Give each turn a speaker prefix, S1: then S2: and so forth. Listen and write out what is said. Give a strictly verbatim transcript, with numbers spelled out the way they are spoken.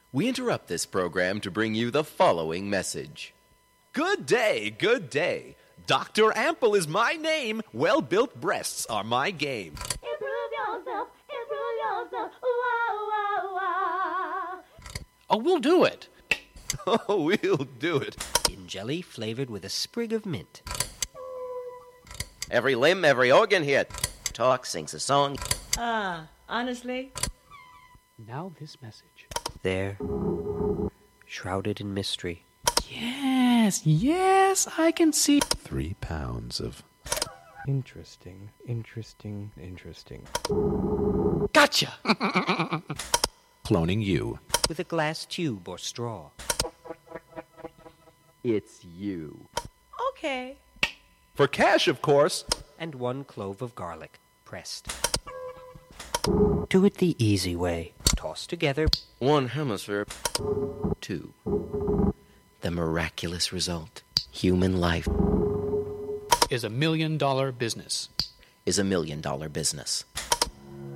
S1: We interrupt this program to bring you the following message. Good day, good day. Doctor Ample is my name. Well-built breasts are my game.
S2: Improve yourself, improve yourself, wow, wow, wow.
S3: Oh, we'll do it.
S1: Oh, we'll do it.
S4: In jelly flavored with a sprig of mint.
S1: Every limb, every organ here. Talks, sings a song.
S5: Ah, honestly?
S3: Now this message.
S4: There, shrouded in mystery.
S3: Yes, yes, I can see.
S6: Three pounds of...
S7: Interesting, interesting, interesting.
S3: Gotcha!
S6: Cloning you.
S4: With a glass tube or straw.
S1: It's you.
S5: Okay.
S1: For cash, of course.
S4: And one clove of garlic, pressed. Do it the easy way. Toss together.
S1: One hemisphere. Two. The miraculous result. Human life
S3: Is a million dollar business.
S1: is a million dollar business.